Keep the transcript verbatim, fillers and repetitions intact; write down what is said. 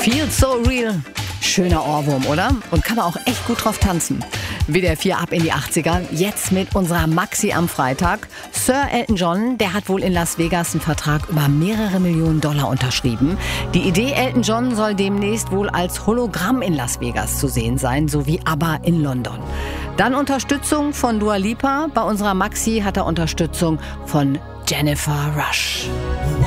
Feel so real. Schöner Ohrwurm, oder? Und kann man auch echt gut drauf tanzen. W D R vier ab in die achtziger. Jetzt mit unserer Maxi am Freitag. Sir Elton John, der hat wohl in Las Vegas einen Vertrag über mehrere Millionen Dollar unterschrieben. Die Idee, Elton John soll demnächst wohl als Hologramm in Las Vegas zu sehen sein, sowie ABBA in London. Dann Unterstützung von Dua Lipa. Bei unserer Maxi hat er Unterstützung von Jennifer Rush.